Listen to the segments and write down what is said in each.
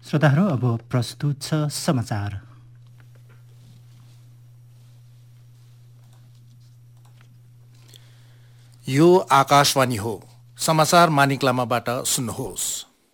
श्रोताहरू, अब प्रस्तुत छ समाचार। यो आकाशवाणी हो। समाचार मानिक लामाबाट सुन्नुहोस्।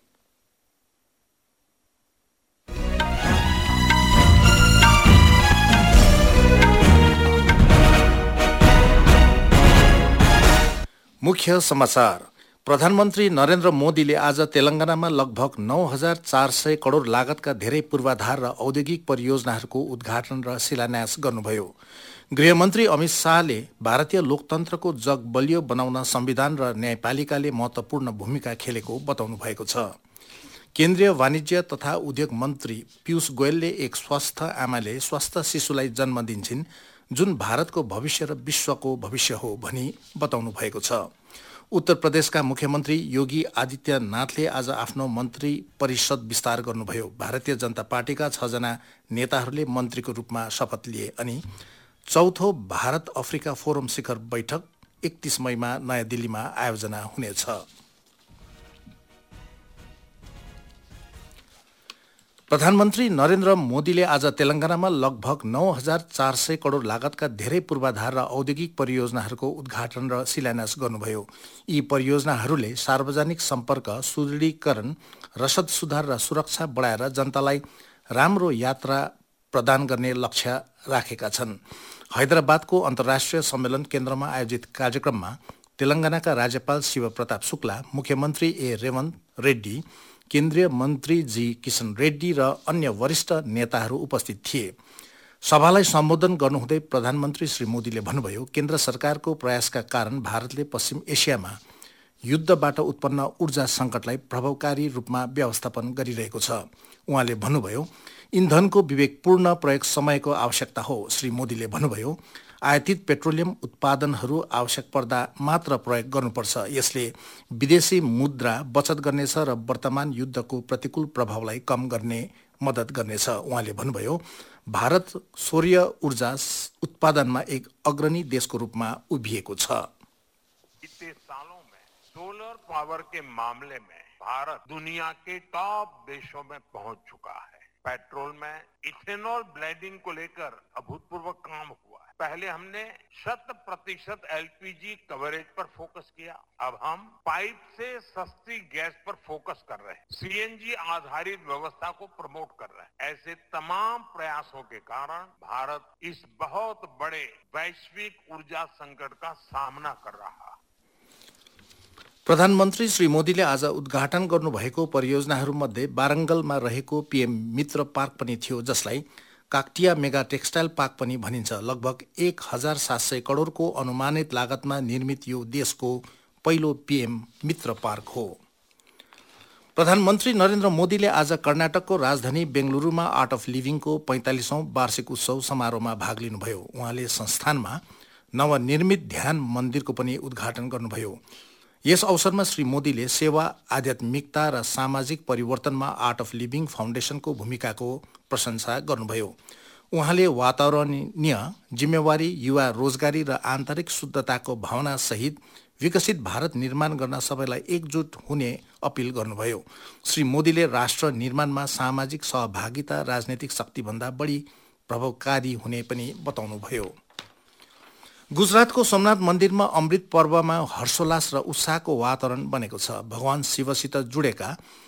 मुख्य समाचार। प्रधानमन्त्री नरेन्द्र मोदीले आज तेलंगानामा लगभग 9,400 करोड लागतका धेरै पूर्वाधार र औद्योगिक परियोजनाहरूको उद्घाटन र शिलान्यास गर्नुभयो। गृहमन्त्री अमित शाहले भारतीय लोकतन्त्रको जग बलियो बनाउन संविधान र न्यायपालिकाले महत्वपूर्ण भूमिका खेलेको बताउनु भएको छ। केन्द्रीय वाणिज्य तथा उद्योग मन्त्री पीयूष गोयलले एक स्वस्थ आमाले स्वस्थ शिशुलाई जन्म दिन्छन्, जुन भारतको भविष्य र विश्वको भविष्य हो भनी बताउनु भएको छ। उत्तर प्रदेशका मुख्यमन्त्री योगी आदित्यनाथले आज आफ्नो मन्त्री परिषद विस्तार गर्नुभयो। भारतीय जनता पार्टीका 6 जना नेताहरूले मन्त्रीको रूपमा शपथ लिए अनि चौथो भारत अफ्रिका फोरम शिखर बैठक 31 मईमा नयाँ दिल्लीमा आयोजना हुनेछ। प्रधानमन्त्री नरेन्द्र मोदीले आज तेलंगानामा लगभग 9,400 करोड लागतका धेरै पूर्वाधार र औद्योगिक परियोजनाहरूको उद्घाटन र शिलान्यास गर्नुभयो। यी परियोजनाहरूले सार्वजनिक सम्पर्क सुदृढीकरण, रसद सुधार र सुरक्षा बढाएर जनतालाई राम्रो यात्रा प्रदान गर्ने लक्ष्य राखेका छन्। हैदराबादको अन्तर्राष्ट्रिय सम्मेलन केन्द्रमा आयोजित कार्यक्रममा तेलंगानाका राज्यपाल शिव प्रताप शुक्ला, मुख्यमन्त्री ए रेवन्त रेड्डी, केन्द्रीय मन्त्री जी किशन रेड्डी र अन्य वरिष्ठ नेताहरू उपस्थित थिए। सभालाई सम्बोधन गर्नुहुँदै प्रधानमन्त्री श्री मोदीले भन्नुभयो, केन्द्र सरकारको प्रयासका कारण भारतले पश्चिम एसियामा युद्धबाट उत्पन्न ऊर्जा सङ्कटलाई प्रभावकारी रूपमा व्यवस्थापन गरिरहेको छ। उहाँले भन्नुभयो, इन्धनको विवेकपूर्ण प्रयोग समयको आवश्यकता हो। श्री मोदीले भन्नुभयो, आयातित पेट्रोलियम उत्पादनहरू आवश्यक पर्दा मात्र प्रयोग गर्नुपर्छ। यसले विदेशी मुद्रा बचत गर्नेछ र वर्तमान युद्धको प्रतिकूल प्रभावलाई कम गर्ने मद्दत गर्नेछ। उहाँले भन्नुभयो, भारत सौर्य ऊर्जा उत्पादनमा एक अग्रणी देशको रूपमा उभिएको छ। बीते सालों में सोलर पावर के मामले में भारत दुनिया के टॉप देशों में पहुंच चुका है। पेट्रोल में इथेनॉल ब्लेंडिंग को लेकर अभूतपूर्व काम हुआ है। पहले हमने 100% एलपीजी कवरेज पर फोकस किया, अब हम पाइप से सस्ती गैस पर फोकस कर रहे हैं, सीएनजी आधारित व्यवस्था को प्रमोट कर रहे हैं। ऐसे तमाम प्रयासों के कारण भारत इस बहुत बड़े वैश्विक ऊर्जा संकट का सामना कर रहा है। प्रधानमन्त्री श्री मोदीले आज उद्घाटन गर्नुभएको परियोजनाहरूमध्ये वारङ्गलमा रहेको पीएम मित्र पार्क पनि थियो, जसलाई काकटिया मेगा टेक्सटाइल पार्क पनि भनिन्छ। लगभग 1,700 करोडको अनुमानित लागतमा निर्मित यो देशको पहिलो पीएम मित्र पार्क हो। प्रधानमन्त्री नरेन्द्र मोदीले आज कर्नाटकको राजधानी बेंगलुरुमा आर्ट अफ लिभिङको 45औं वार्षिक उत्सव समारोहमा भाग लिनुभयो। उहाँले संस्थानमा नवनिर्मित ध्यान मन्दिरको पनि उद्घाटन गर्नुभयो। यस अवसरमा श्री मोदीले सेवा, आध्यात्मिकता र सामाजिक परिवर्तनमा आर्ट अफ लिभिङ फाउन्डेसनको भूमिकाको प्रशंसा गर्नुभयो। उहाँले वातावरणीय जिम्मेवारी, युवा रोजगारी र आन्तरिक शुद्धताको भावना सहित विकसित भारत निर्माण गर्न सबैलाई एकजुट हुने अपिल गर्नुभयो। श्री मोदीले राष्ट्र निर्माणमा सामाजिक सहभागिता राजनैतिक शक्तिभन्दा बढी प्रभावकारी हुने पनि बताउनुभयो। गुजरातको सोमनाथ मन्दिरमा अमृत पर्वमा हर्षोल्लास र उत्साहको वातावरण बनेको छ। भगवान शिवसित जुडेका